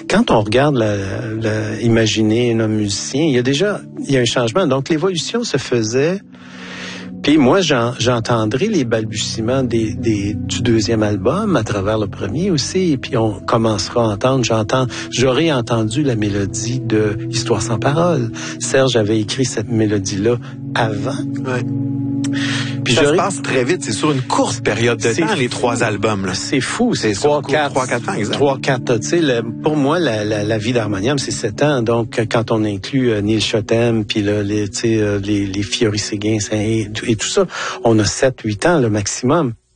quand on regarde imaginer un homme musicien, il y a un changement. Donc, l'évolution se faisait. Puis moi, j'entendrai les balbutiements du deuxième album à travers le premier aussi. Et puis on commencera à entendre, j'aurais entendu la mélodie de Histoire sans parole. Serge avait écrit cette mélodie-là avant. Ouais. Puis ça se passe très vite, c'est sur une courte période de temps, les 3 albums. Là. C'est fou, c'est 3-4 ans, exact. 3-4, tu sais, pour moi, la vie d'harmonium, c'est 7 ans. Donc, quand on inclut Neil Chotem, puis là, les Fiori Séguin et tout ça, on a 7-8 ans le maximum.